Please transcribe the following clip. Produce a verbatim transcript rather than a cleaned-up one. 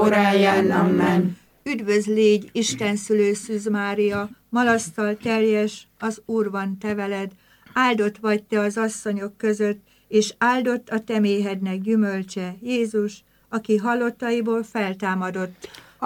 óráján. Amen. Üdvözl légy, Isten szülő Szűz Mária, malasztal teljes, az Úr van te veled, áldott vagy te az asszonyok között, és áldott a te méhednek gyümölcse, Jézus, aki halottaiból feltámadott.